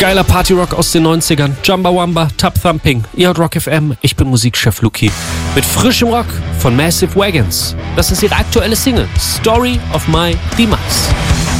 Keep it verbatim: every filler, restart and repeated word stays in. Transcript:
Geiler Partyrock aus den neunzigern. Jumba Wamba, Tub Thumping. Ihr hört Rock F M. Ich bin Musikchef Luki. Mit frischem Rock von Massive Wagons. Das ist ihre aktuelle Single. Story of My Demise.